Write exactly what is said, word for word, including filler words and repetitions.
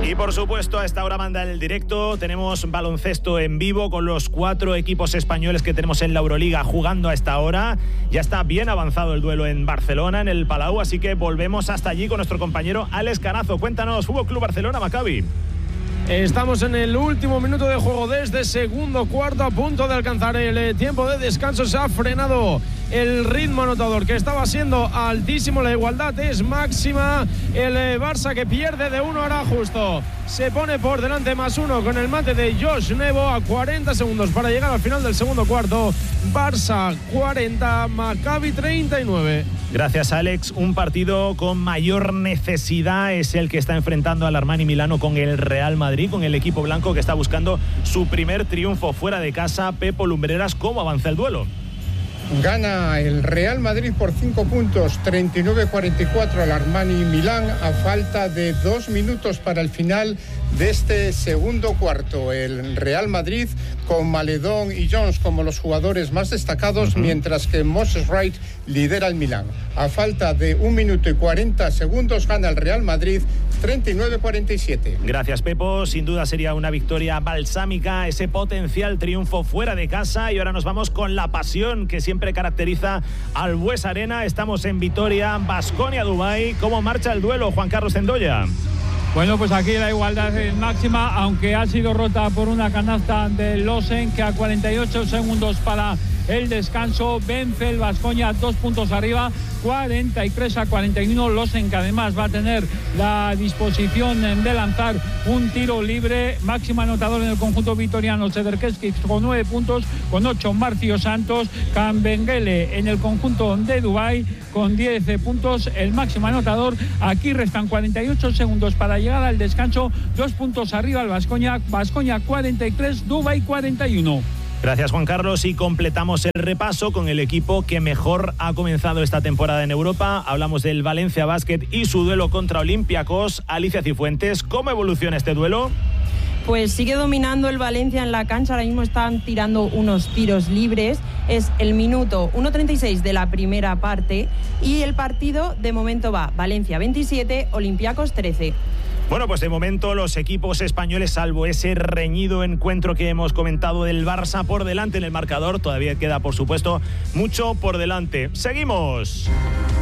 Y por supuesto, a esta hora manda el directo. Tenemos baloncesto en vivo con los cuatro equipos españoles que tenemos en la Euroliga jugando a esta hora. Ya está bien avanzado el duelo en Barcelona, en el Palau, así que volvemos hasta allí con nuestro compañero Alex Carazo. Cuéntanos, Fútbol Club Barcelona, Maccabi. Estamos en el último minuto de juego de este segundo cuarto, a punto de alcanzar el tiempo de descanso. Se ha frenado el ritmo anotador, que estaba siendo altísimo. La igualdad es máxima. El Barça, que pierde de uno, hará justo. Se pone por delante más uno con el mate de Josh Nebo a cuarenta segundos para llegar al final del segundo cuarto. Barça cuarenta, Maccabi treinta y nueve. Gracias, Alex. Un partido con mayor necesidad es el que está enfrentando al Armani Milano con el Real Madrid, con el equipo blanco que está buscando su primer triunfo fuera de casa. Pepo Lumbreras, ¿cómo avanza el duelo? Gana el Real Madrid por cinco puntos, treinta y nueve a cuarenta y cuatro al Armani Milán, a falta de dos minutos para el final de este segundo cuarto. El Real Madrid con Maledón y Jones como los jugadores más destacados, uh-huh. mientras que Moses Wright lidera el Milán. A falta de un minuto y cuarenta segundos gana el Real Madrid treinta y nueve a cuarenta y siete. Gracias, Pepo. Sin duda sería una victoria balsámica, ese potencial triunfo fuera de casa. Y ahora nos vamos con la pasión que siempre caracteriza al Bues Arena. Estamos en Vitoria, Baskonia, Dubái. ¿Cómo marcha el duelo, Juan Carlos Zendoya? Bueno, pues aquí la igualdad es máxima, aunque ha sido rota por una canasta de Losen, que a cuarenta y ocho segundos para el descanso vence el Baskonia dos puntos arriba, cuarenta y tres a cuarenta y uno. Losen, que además va a tener la disposición de lanzar un tiro libre. Máximo anotador en el conjunto vitoriano, Sederkeski, con nueve puntos, con ocho Marcio Santos. Kambengele en el conjunto de Dubái con diez puntos, el máximo anotador. Aquí restan cuarenta y ocho segundos para llegar al descanso, dos puntos arriba el Baskonia. Baskonia cuarenta y tres, Dubái cuarenta y uno. Gracias, Juan Carlos, y completamos el repaso con el equipo que mejor ha comenzado esta temporada en Europa. Hablamos del Valencia Basket y su duelo contra Olympiacos. Alicia Cifuentes, ¿cómo evoluciona este duelo? Pues sigue dominando el Valencia en la cancha. Ahora mismo están tirando unos tiros libres. Es el minuto uno treinta y seis de la primera parte y el partido de momento va Valencia veintisiete, Olympiacos trece. Bueno, pues de momento los equipos españoles, salvo ese reñido encuentro que hemos comentado del Barça, por delante en el marcador. Todavía queda, por supuesto, mucho por delante. ¡Seguimos!